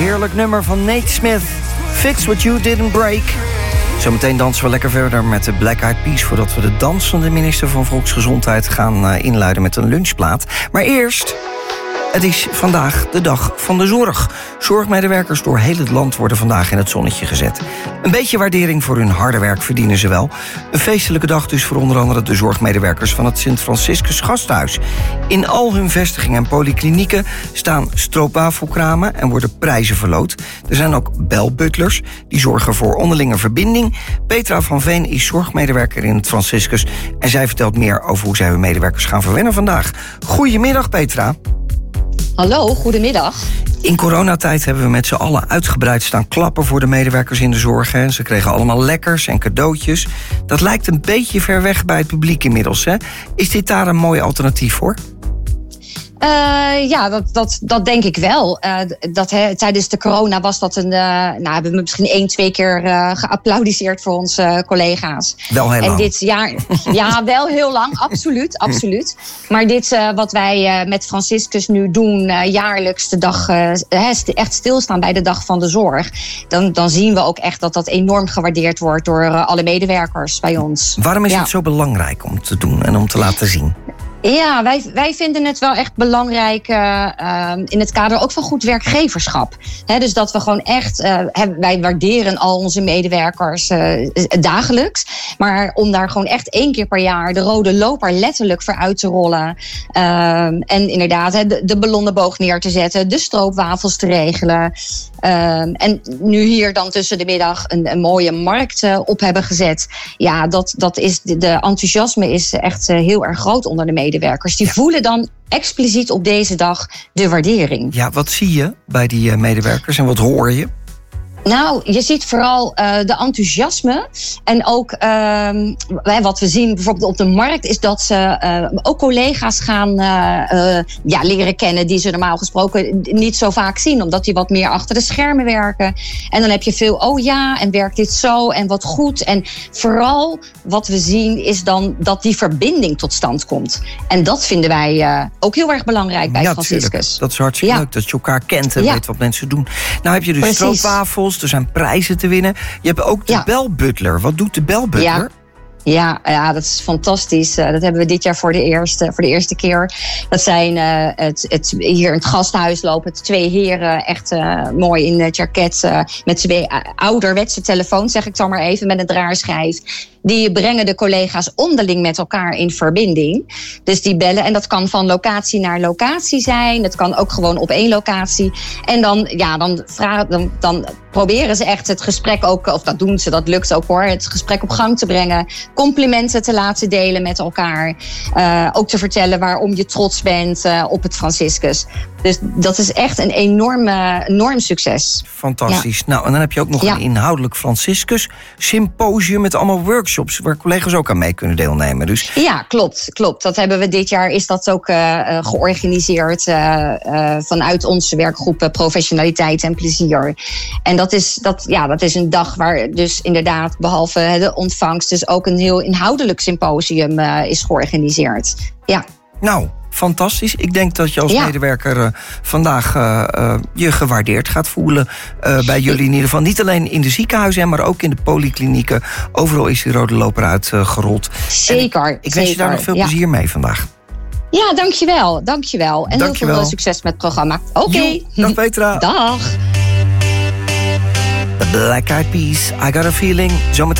heerlijk nummer van Nate Smith. Fix What You Didn't Break. Zometeen dansen we lekker verder met de Black Eyed Peas... voordat we de dansende minister van Volksgezondheid gaan inluiden met een lunchplaat. Maar eerst... Het is vandaag de dag van de zorg. Zorgmedewerkers door heel het land worden vandaag in het zonnetje gezet. Een beetje waardering voor hun harde werk verdienen ze wel. Een feestelijke dag dus voor onder andere de zorgmedewerkers van het Sint-Franciscus Gasthuis. In al hun vestigingen en polyklinieken staan stroopwafelkramen en worden prijzen verloot. Er zijn ook belbutlers die zorgen voor onderlinge verbinding. Petra van Veen is zorgmedewerker in het Franciscus en zij vertelt meer over hoe zij hun medewerkers gaan verwennen vandaag. Goedemiddag, Petra. Hallo, goedemiddag. In coronatijd hebben we met z'n allen uitgebreid staan klappen voor de medewerkers in de zorg. Hè. Ze kregen allemaal lekkers en cadeautjes. Dat lijkt een beetje ver weg bij het publiek inmiddels. Hè. Is dit daar een mooi alternatief voor? Ja, dat denk ik wel. Tijdens de corona was dat hebben we misschien 1-2 keer geapplaudiseerd voor onze collega's. Wel heel lang. En dit jaar, ja, wel heel lang, absoluut. Maar dit wat wij met Franciscus nu doen, jaarlijks de dag echt stilstaan bij de dag van de zorg. Dan zien we ook echt dat enorm gewaardeerd wordt door alle medewerkers bij ons. Waarom is het zo belangrijk om te doen en om te laten zien? Ja, wij vinden het wel echt belangrijk in het kader ook van goed werkgeverschap. Dus dat we gewoon echt, wij waarderen al onze medewerkers dagelijks. Maar om daar gewoon echt 1 keer per jaar de rode loper letterlijk voor uit te rollen. En inderdaad de ballonnenboog neer te zetten, de stroopwafels te regelen. En nu hier dan tussen de middag een mooie markt op hebben gezet. Ja, dat is de enthousiasme is echt heel erg groot onder de medewerkers. Die voelen dan expliciet op deze dag de waardering. Ja, wat zie je bij die medewerkers en wat hoor je? Nou, je ziet vooral de enthousiasme. En ook wat we zien bijvoorbeeld op de markt is dat ze ook collega's gaan leren kennen die ze normaal gesproken niet zo vaak zien. Omdat die wat meer achter de schermen werken. En dan heb je veel, en werkt dit zo en wat goed. En vooral wat we zien is dan dat die verbinding tot stand komt. En dat vinden wij ook heel erg belangrijk bij Franciscus. Tuurlijk. Dat is hartstikke leuk dat je elkaar kent en weet wat mensen doen. Nou heb je dus stroopwafels. Er zijn prijzen te winnen. Je hebt ook de belbutler. Wat doet de belbutler? Ja, dat is fantastisch. Dat hebben we dit jaar voor de eerste keer. Dat zijn hier in het gasthuis lopen 2 heren echt mooi in het jacket met 2 ouderwetse telefoons, zeg ik zo maar even, met een draarschijf. Die brengen de collega's onderling met elkaar in verbinding. Dus die bellen. En dat kan van locatie naar locatie zijn. Dat kan ook gewoon op 1 locatie. En dan proberen ze echt het gesprek ook, of dat doen ze, dat lukt ook hoor, het gesprek op gang te brengen. Complimenten te laten delen met elkaar. Ook te vertellen waarom je trots bent op het Franciscus. Dus dat is echt een enorm succes. Fantastisch. Ja. Nou, en dan heb je ook nog een inhoudelijk Franciscus symposium met allemaal workshops waar collega's ook aan mee kunnen deelnemen. Dus... Ja, klopt. Dat hebben we dit jaar, is dat ook georganiseerd vanuit onze werkgroep Professionaliteit en Plezier. En dat is een dag waar dus inderdaad, behalve de ontvangst, dus ook een heel inhoudelijk symposium is georganiseerd. Ja. Nou, fantastisch. Ik denk dat je als medewerker vandaag je gewaardeerd gaat voelen bij jullie in ieder geval. Niet alleen in de ziekenhuizen, maar ook in de polyklinieken. Overal is die rode loper uitgerold. Zeker. Ik wens je daar nog veel plezier mee vandaag. Ja, dankjewel. En heel veel succes met het programma. Oké. Dag Petra. Dag. The Black Eyed Peas, I Got a Feeling. Zometeen